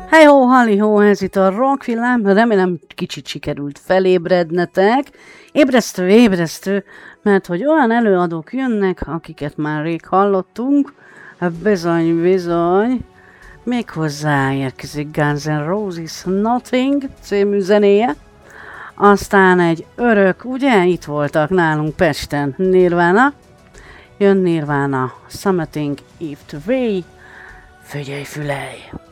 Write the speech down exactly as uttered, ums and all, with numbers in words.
Hey ho, halli ho, ez itt a Rockvillám, remélem kicsit sikerült felébrednetek. Ébresztő, ébresztő, mert hogy olyan előadók jönnek, akiket már rég hallottunk, hát bizony, bizony, méghozzá érkezik Guns N' Roses Nothing című zenéje, aztán egy örök, ugye, itt voltak nálunk Pesten, Nirvana, jön Nirvana, Something If To Be, figyelj, fülej!